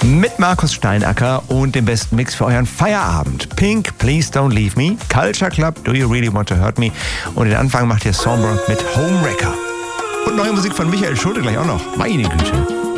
Mit Markus Steinacker und dem besten Mix für euren Feierabend. Pink, Please Don't Leave Me, Culture Club, Do You Really Want to Hurt Me und den Anfang macht ihr Songbird mit Homewrecker. Und neue Musik von Michael Schulte gleich auch noch. Meine Güte.